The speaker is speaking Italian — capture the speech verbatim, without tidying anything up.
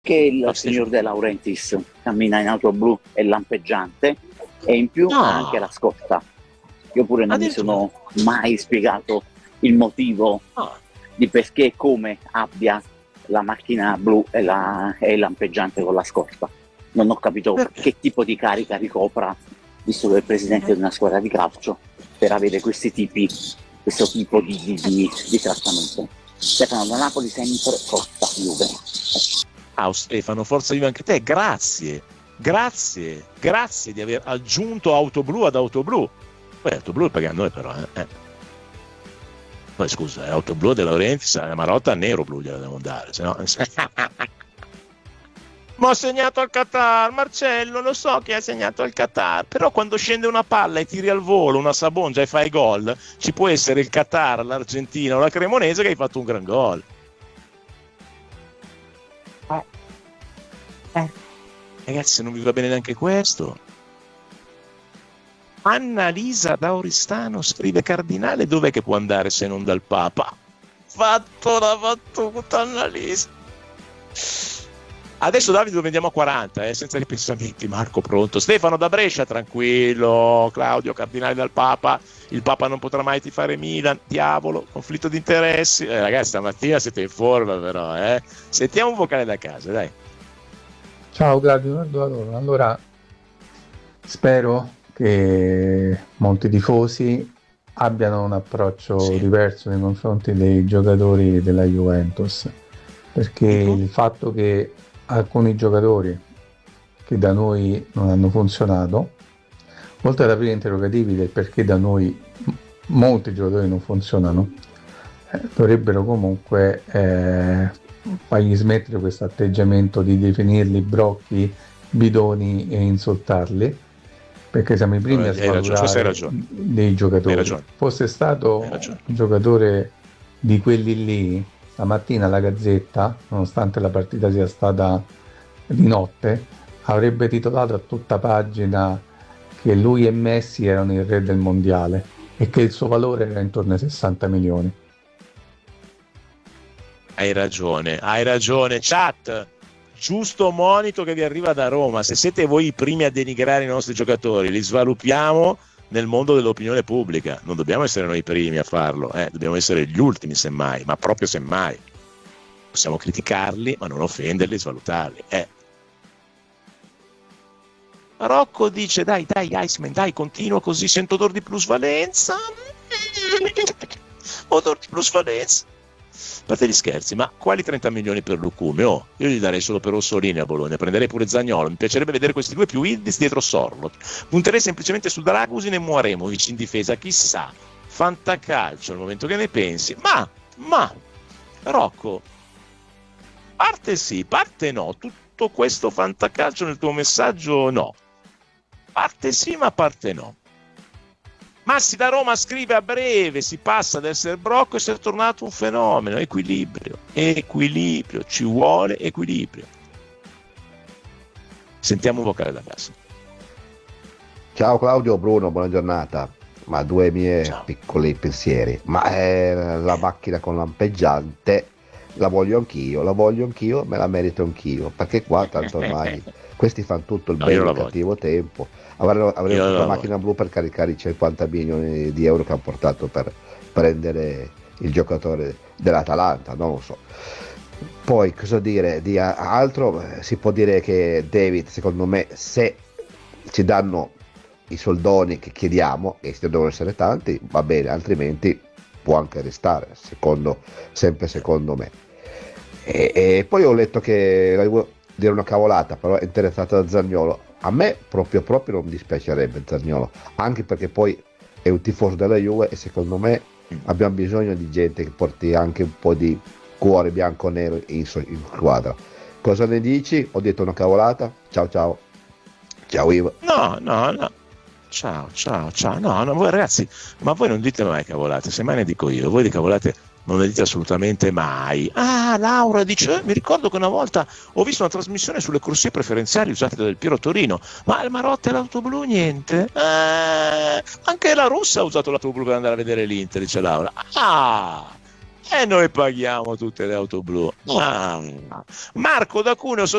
che il ah, signor De Laurentiis cammina in auto blu e lampeggiante, e in più no. ha anche la scorta. Io pure non mi sono mai spiegato il motivo no. di perché e come abbia la macchina blu e, la, e il lampeggiante con la scorta. Non ho capito perché? Che tipo di carica ricopra, visto che è il presidente di una squadra di calcio, per avere questi tipi, questo tipo di, di, di, di trattamento. Stefano, da Napoli sempre forza Juve. Ah, Stefano, forza Juve anche te, grazie, grazie, grazie di aver aggiunto Auto Blu ad Auto Blu. Poi Auto Blu è pagando noi però, eh. Poi scusa, è Auto Blu De Laurentiis, la Marotta nero blu gliela devo dare, se no... Ma ho segnato al Qatar, Marcello, lo so che hai segnato al Qatar, però quando scende una palla e tiri al volo una sabongia e fai gol, ci può essere il Qatar, l'Argentina o la Cremonese che hai fatto un gran gol. Eh. Eh. Ragazzi, non vi va bene neanche questo. Annalisa da Oristano scrive: Cardinale, dov'è che può andare se non dal Papa? Fatto la battuta, Annalisa. Adesso Davide lo vendiamo a quaranta, eh, senza ripensamenti. Marco pronto. Stefano da Brescia, tranquillo. Claudio, Cardinale dal Papa. Il Papa non potrà mai tifare Milan. Diavolo, conflitto di interessi. Eh, ragazzi, stamattina siete in forma però, eh. Sentiamo un vocale da casa, dai. Ciao Claudio, allora spero che molti tifosi abbiano un approccio sì. diverso nei confronti dei giocatori della Juventus, perché uh-huh. il fatto che alcuni giocatori che da noi non hanno funzionato, oltre ad aprire interrogativi del perché da noi molti giocatori non funzionano, eh, dovrebbero comunque eh, fargli smettere questo atteggiamento di definirli brocchi, bidoni e insultarli, perché siamo i primi a svalutare dei giocatori. Fosse stato un giocatore di quelli lì, stamattina la Gazzetta, nonostante la partita sia stata di notte, avrebbe titolato a tutta pagina che lui e Messi erano il re del mondiale e che il suo valore era intorno ai sessanta milioni. Hai ragione, hai ragione. Chat, giusto monito che vi arriva da Roma: se siete voi i primi a denigrare i nostri giocatori, li svalutiamo nel mondo dell'opinione pubblica. Non dobbiamo essere noi i primi a farlo, eh? Dobbiamo essere gli ultimi semmai, ma proprio semmai. Possiamo criticarli, ma non offenderli, svalutarli. Eh. Rocco dice: dai, dai, Iceman, dai, continua così, sento odor di plusvalenza. Odor di plusvalenza. A parte gli scherzi, ma quali trenta milioni per Lucume? Oh, io gli darei solo per Orsolini a Bologna, prenderei pure Zaniolo. Mi piacerebbe vedere questi due più Ildiz dietro Sorlot. Punterei semplicemente su Dragusin e Muaremovic in difesa, chissà. Fantacalcio al momento, che ne pensi? Ma, ma, Rocco, parte sì, parte no. Tutto questo fantacalcio nel tuo messaggio no. Parte sì, ma parte no. Massi da Roma scrive: a breve si passa ad essere brocco e si è tornato un fenomeno. Equilibrio, equilibrio, ci vuole equilibrio. Sentiamo un vocale da casa. Ciao Claudio, Bruno, buona giornata. Ma due mie Ciao. piccoli pensieri. Ma eh, la macchina con lampeggiante la voglio anch'io, la voglio anch'io, me la merito anch'io, perché qua tanto ormai questi fanno tutto il no, bello e il cattivo tempo. Avremo, avremo tutta la macchina blu per caricare i cinquanta milioni di euro che hanno portato per prendere il giocatore dell'Atalanta, non lo so. Poi cosa dire di altro? Si può dire che David, secondo me, se ci danno i soldoni che chiediamo, e se devono essere tanti, va bene, altrimenti può anche restare, secondo, sempre secondo me. E, e poi ho letto che, devo dire una cavolata, però è interessato da Zaniolo. A me proprio proprio non mi dispiacerebbe Zaniolo, anche perché poi è un tifoso della Juve e secondo me abbiamo bisogno di gente che porti anche un po' di cuore bianco-nero in, in squadra. Cosa ne dici? Ho detto una cavolata? Ciao ciao. Ciao Ivo. No, no, no. Ciao, ciao, ciao. No, no, voi ragazzi, ma voi non dite mai cavolate, semmai ne dico io. Voi di cavolate non le dite assolutamente mai. Ah, Laura dice: eh, mi ricordo che una volta ho visto una trasmissione sulle corsie preferenziali usate dal Piero Torino, ma il Marotta e l'auto blu niente. Eh, anche la Russa ha usato l'auto blu per andare a vedere l'Inter, dice Laura. Ah, e noi paghiamo tutte le auto blu. Ah. Marco da Cuneo